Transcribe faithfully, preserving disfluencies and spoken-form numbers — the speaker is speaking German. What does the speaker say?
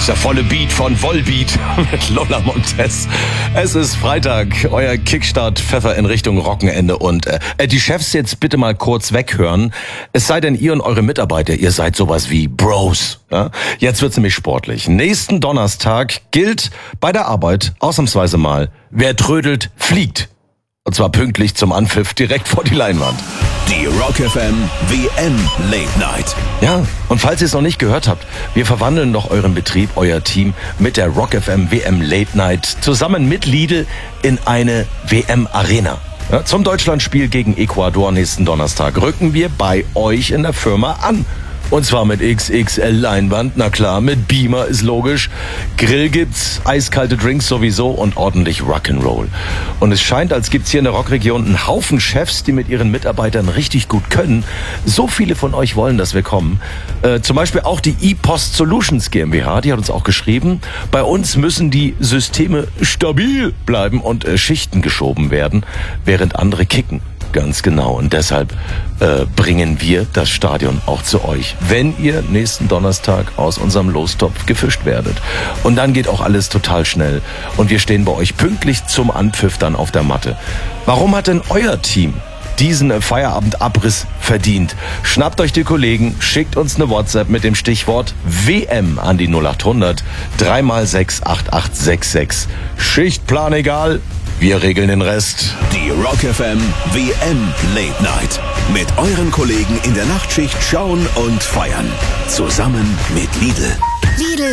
ist der volle Beat von Volbeat mit Lola Montez. Es ist Freitag, euer Kickstart-Pfeffer in Richtung Rockenende. Und äh, die Chefs jetzt bitte mal kurz weghören. Es sei denn, ihr und eure Mitarbeiter, ihr seid sowas wie Bros. Ja? Jetzt wird's nämlich sportlich. Nächsten Donnerstag gilt bei der Arbeit ausnahmsweise mal, wer trödelt, fliegt. Und zwar pünktlich zum Anpfiff direkt vor die Leinwand. Die Rock F M W M Late Night. Ja, und falls ihr es noch nicht gehört habt, wir verwandeln noch euren Betrieb, euer Team mit der Rock F M W M Late Night zusammen mit Lidl in eine W M-Arena. Ja, zum Deutschlandspiel gegen Ecuador nächsten Donnerstag rücken wir bei euch in der Firma an. Und zwar mit X X L-Leinwand, na klar, mit Beamer ist logisch. Grill gibt's, eiskalte Drinks sowieso und ordentlich Rock'n'Roll. Und es scheint, als gibt's hier in der Rockregion einen Haufen Chefs, die mit ihren Mitarbeitern richtig gut können. So viele von euch wollen, dass wir kommen. Äh, zum Beispiel auch die ePost Solutions GmbH, die hat uns auch geschrieben. Bei uns müssen die Systeme stabil bleiben und äh, Schichten geschoben werden, während andere kicken. Ganz genau. Und deshalb äh, bringen wir das Stadion auch zu euch, wenn ihr nächsten Donnerstag aus unserem Lostopf gefischt werdet. Und dann geht auch alles total schnell. Und wir stehen bei euch pünktlich zum Anpfiff dann auf der Matte. Warum hat denn euer Team diesen Feierabendabriss verdient? Schnappt euch die Kollegen, schickt uns eine WhatsApp mit dem Stichwort W M an die null acht hundert drei mal sechs acht acht sechs sechs. Schichtplan egal, wir regeln den Rest. Die Rock F M W M Late Night. Mit euren Kollegen in der Nachtschicht schauen und feiern. Zusammen mit Lidl. Lidl